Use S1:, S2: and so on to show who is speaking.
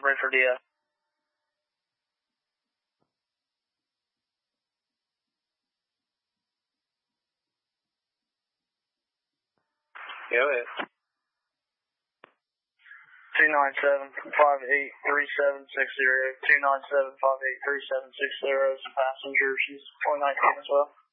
S1: Ready for DF.
S2: Go ahead.
S1: 297-58-3760. 297-58-3760 is a passenger. She's 2019 as well.